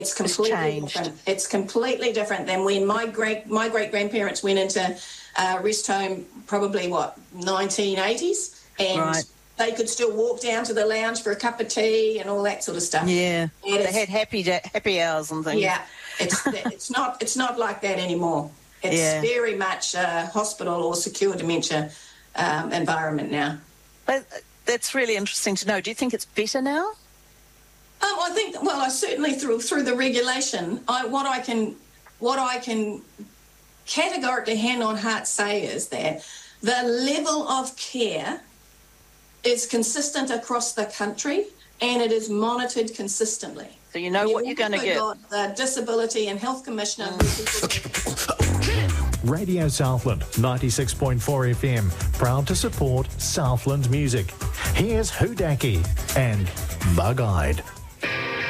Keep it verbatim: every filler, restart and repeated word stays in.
It's completely different. It's completely different than when my great my great grandparents went into uh, rest home. Probably what nineteen eighties, and right. they could still walk down to the lounge for a cup of tea and all that sort of stuff. Yeah, and they had happy happy hours and things. Yeah, it's it's not it's not like that anymore. It's yeah. very much a hospital or secure dementia um, environment now. But that's really interesting to know. Do you think it's better now? Um, I think, well, I certainly through through the regulation, I, what I can what I can categorically hand on heart say is that the level of care is consistent across the country and it is monitored consistently. So you know what you're going to get. Got the Disability and Health Commissioner. Mm. Radio Southland, ninety-six point four F M, proud to support Southland music. Here's Hudaki and Bug-Eyed.